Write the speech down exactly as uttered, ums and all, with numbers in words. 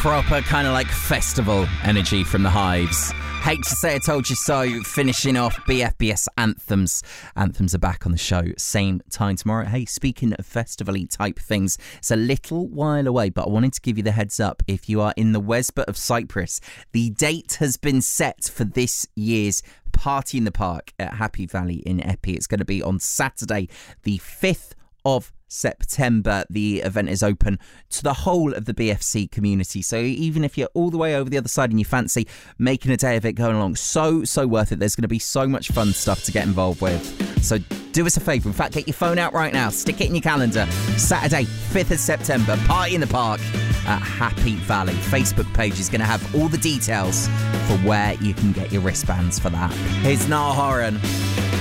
Proper kind of like festival energy from the Hives. Hate to say I told you so, finishing off B F B S Anthems. Anthems are back on the show, same time tomorrow. Hey, speaking of festival-y type things, it's a little while away, but I wanted to give you the heads up. If you are in the Wesbot of Cyprus, the date has been set for this year's Party in the Park at Happy Valley in Epi. It's going to be on Saturday, the fifth of September. The event is open to the whole of the B F C community, so even if you're all the way over the other side and you fancy making a day of it, going along, so so worth it. There's going to be so much fun stuff to get involved with, so do us a favour. In fact, get your phone out right now, stick it in your calendar. Saturday fifth of September, Party in the Park at Happy Valley. Facebook page is going to have all the details for where you can get your wristbands for that. Here's Niall Horan.